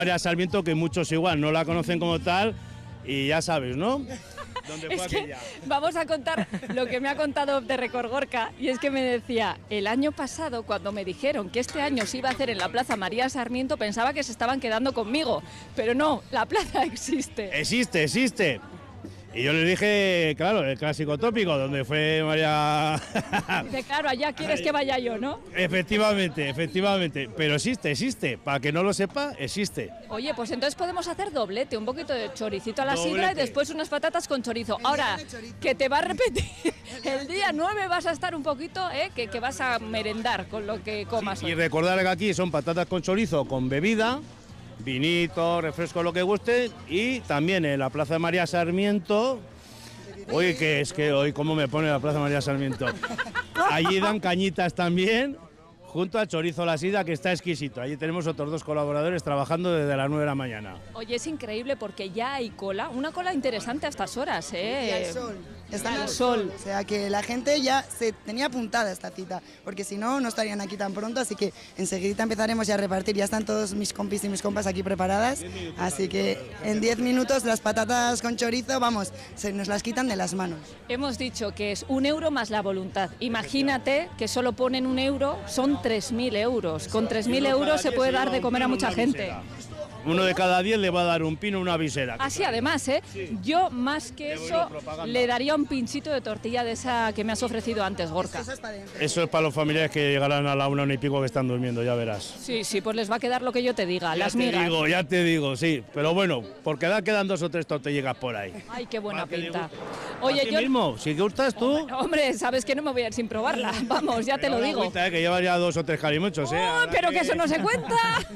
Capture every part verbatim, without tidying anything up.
María Sarmiento, que muchos igual no la conocen como tal, y ya sabes, ¿no? ¿Dónde fue Es que aquella? vamos a contar lo que me ha contado de Record Gorka, y es que me decía, el año pasado cuando me dijeron que este año se iba a hacer en la Plaza María Sarmiento, pensaba que se estaban quedando conmigo, pero no, la plaza existe. Existe, existe. Y yo le dije, claro, el clásico tópico, donde fue María... Dice, claro, allá quieres que vaya yo, ¿no? Efectivamente, efectivamente, pero existe, existe, para que no lo sepa, existe. Oye, pues entonces podemos hacer doblete, un poquito de choricito a la Doblete. sidra y después unas patatas con chorizo. Ahora, que te va a repetir, el día nueve vas a estar un poquito, ¿eh? que, que vas a merendar con lo que comas Y hoy. recordar que aquí son patatas con chorizo, con bebida, vinito, refresco, lo que guste, y también en la Plaza de María Sarmiento, oye, que es que hoy cómo me pone la Plaza María Sarmiento, allí dan cañitas también, junto al chorizo la sida, que está exquisito. Allí tenemos otros dos colaboradores trabajando desde las nueve de la mañana. Oye, es increíble porque ya hay cola, una cola interesante a estas horas, ¿eh? Y al sol. Están al al sol. sol. O sea que la gente ya se tenía apuntada esta cita, porque si no, no estarían aquí tan pronto, así que enseguida empezaremos ya a repartir. Ya están todos mis compis y mis compas aquí preparadas, así que en diez minutos las patatas con chorizo, vamos, se nos las quitan de las manos. Hemos dicho que es un euro más la voluntad. Imagínate que solo ponen un euro, son tres mil euros. Con tres mil euros se puede dar de comer a mucha gente. Uno de cada diez le va a dar un pino, una visera. Así además, ¿eh? Sí. Yo más que Qué bueno, eso propaganda. le daría un pinchito de tortilla de esa que me has ofrecido antes, Gorka. Eso es para dentro. Eso es para los familiares que llegarán a la una, una y pico que están durmiendo, ya verás. Sí, sí, pues les va a quedar lo que yo te diga, Ya las te migas. digo, ya te digo, sí. Pero bueno, por quedar quedan dos o tres tortillas por ahí. Ay, qué buena Para que le pinta. guste. Oye, ¿A ti yo... mismo? ¿Si gustas tú? Hombre, sabes que no me voy a ir sin probarla. Vamos, ya te Pero lo la digo. agüita, eh, que lleva ya dos o tres carimuchos, ¿eh? ¡Oh, Ahora pero que eso no se cuenta!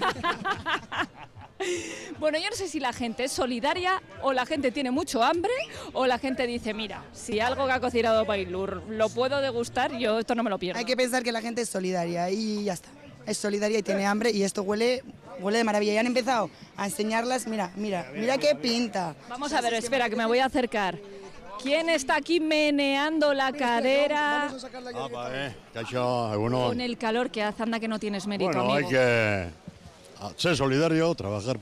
Bueno, yo no sé si la gente es solidaria o la gente tiene mucho hambre o la gente dice, mira, si algo que ha cocinado Bailur lo puedo degustar, yo esto no me lo pierdo. Hay que pensar que la gente es solidaria y ya está. Es solidaria y tiene hambre y esto huele, huele de maravilla. Ya han empezado a enseñarlas, mira, mira, mira qué pinta. Vamos a ver, espera, que me voy a acercar. ¿Quién está aquí meneando la cadera Apa, eh, kaixo, egunon. con el calor que hace? Anda que no tienes mérito, Bueno, hay amigo. que ser solidario, trabajar